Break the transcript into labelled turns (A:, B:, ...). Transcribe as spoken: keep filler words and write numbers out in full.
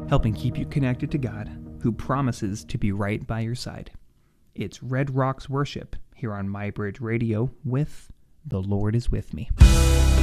A: helping keep you connected to God, who promises to be right by your side. It's Red Rocks Worship here on My Bridge Radio with The Lord is With Me.